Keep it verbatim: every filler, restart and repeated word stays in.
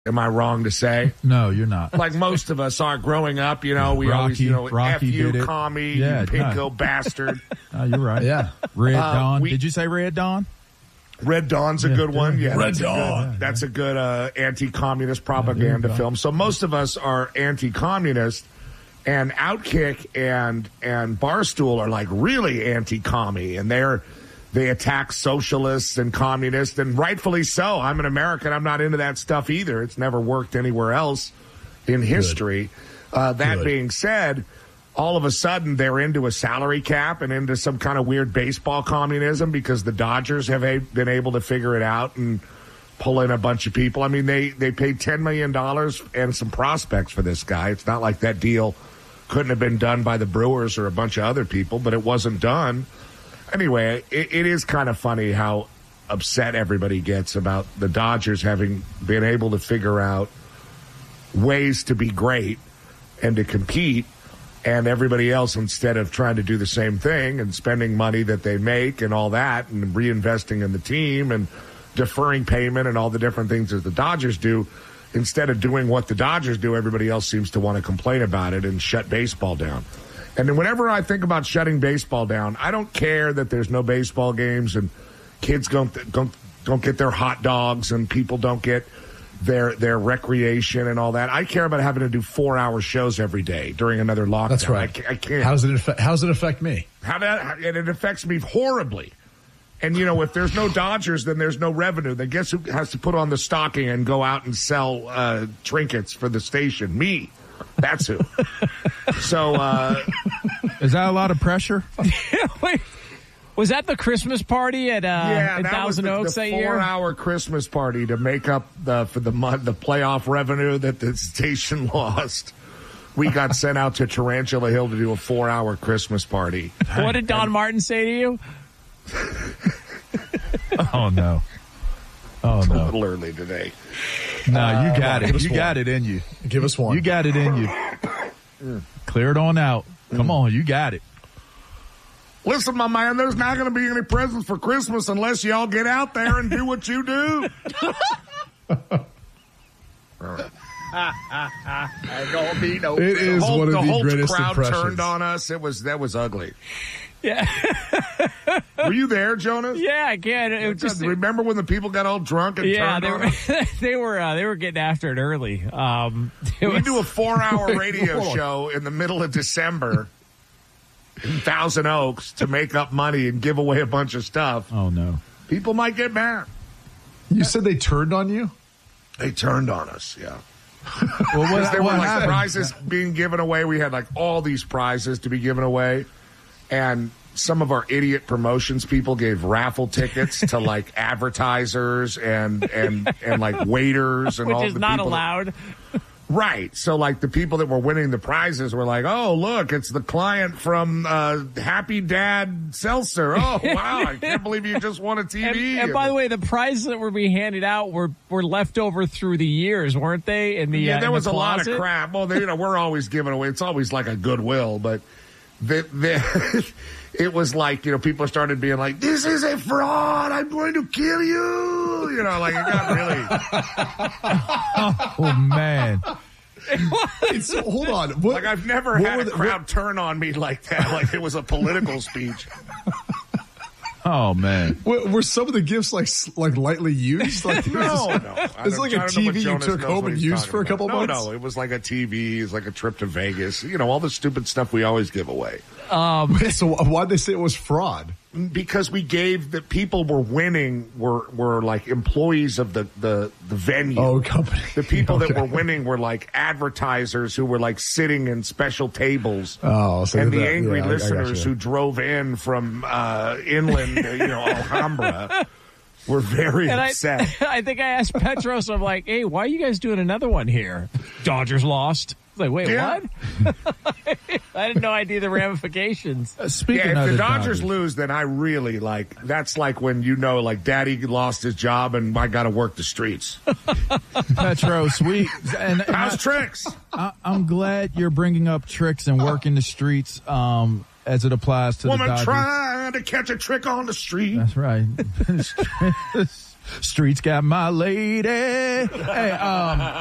Am I wrong to say? No, you're not. Like most of us are growing up, you know, we Rocky, always, you know, Rocky F you, did it. commie, Yeah, you pinko no. bastard. Oh, you're right. Yeah. Red Uh, Dawn. we- Did you say Red Dawn? Red Dawn's a Yeah, good one. yeah. Yeah, Red that's a Dawn. good, that's a good uh, anti-communist Yeah, propaganda there you go. film. So most of us are anti-communist, and Outkick and and Barstool are like really anti-commie, and they're they attack socialists and communists, and rightfully so. I'm an American. I'm not into that stuff either. It's never worked anywhere else in history. Uh, that Good. being said, all of a sudden they're into a salary cap and into some kind of weird baseball communism because the Dodgers have a, been able to figure it out and pull in a bunch of people. I mean, they, they paid ten million dollars and some prospects for this guy. It's not like that deal couldn't have been done by the Brewers or a bunch of other people, but it wasn't done. Anyway, it, it is kind of funny how upset everybody gets about the Dodgers having been able to figure out ways to be great and to compete, and everybody else, instead of trying to do the same thing and spending money that they make and all that and reinvesting in the team and deferring payment and all the different things that the Dodgers do, instead of doing what the Dodgers do, everybody else seems to want to complain about it and shut baseball down. And then whenever I think about shutting baseball down, I don't care that there's no baseball games and kids don't don't, don't get their hot dogs and people don't get their their recreation and all that. I care about having to do four-hour shows every day during another lockdown. That's right. I, ca- I can't. How does it affect, how does it affect me? How that, how- and it affects me horribly. And, you know, if there's no Dodgers, then there's no revenue. Then guess who has to put on the stocking and go out and sell uh, trinkets for the station? Me. That's who. So, uh, Is that a lot of pressure? Wait, was that the Christmas party at uh, yeah, at that Thousand was the, Oaks the that year? four-hour Christmas party to make up the, for the month, the playoff revenue that the station lost. We got sent out to Tarantula Hill to do a four-hour Christmas party. What did Don Martin say to you? Oh, no. Oh, A no. little early today. No, you got give it. us You one. got it in you. Give us one. You got it in you. Clear it on out. Come on, you got it. Listen, my man, there's not going to be any presents for Christmas unless y'all get out there and do what you do. It is whole, one of the the, whole greatest crowd impressions. turned on us. It was that was ugly. Yeah, Were you there, Jonas? yeah, I can. It was just Remember when the people got all drunk and yeah, turned they on were us? they were uh, they were getting after it early. Um, it We was, do a four-hour radio show in the middle of December in Thousand Oaks to make up money and give away a bunch of stuff. Oh, no. People might get mad. You said they turned on you? They turned on us, yeah. Well, what, There were what like happened? prizes being given away. We had like all these prizes to be given away. And some of our idiot promotions people gave raffle tickets to like advertisers and, and, and like waiters and which all is the not people that- allowed. Right. So, like, the people that were winning the prizes were like, oh, look, it's the client from uh, Happy Dad Seltzer. Oh, wow. I can't believe you just won a T And, V. and by the way, the prizes that were being handed out were, were left over through the years, weren't they? In the yeah, uh, there in was the a lot of closet? crap. Well, they, you know, we're always giving away. It's always like a goodwill, but the, the, it was like, you know, people started being like, this is a fraud. I'm going to kill you. You know, like, it got really. Oh, man. Wait, so hold on. What, Like, I've never what had were a the- crowd turn on me like that, like it was a political speech. Oh, man. Were, were some of the gifts like s- like lightly used? Like there was- No, no. I It's don't- like I a don't know T what V you Jonas took knows home what and he's used talking for a about. couple no, months? No, it was like a T V, it's like a trip to Vegas. You know, all the stupid stuff we always give away. So why'd they say it was fraud? Because we gave the people were winning were were like employees of the the, the venue. Oh, company. The people that Okay. were winning were like advertisers who were like sitting in special tables. Oh, so and the that- angry yeah, I- I got listeners you. who drove in from uh, inland, you know, Alhambra, were very And I, upset. I think I asked Petros, I'm like, hey, why are you guys doing another one here? Dodgers lost. I was like, wait, Yeah. what? I didn't know idea the ramifications. Uh, Speaking Yeah, if of the the Dodgers, lose, then I really like. That's like when you know, like, Daddy lost his job and I got to work the streets. Petros, we and, and How's I, tricks? I, I'm glad you're bringing up tricks and working the streets um, as it applies to Woman the Dodgers. trying to catch a trick on the street. That's right. Streets got my lady. Hey, um.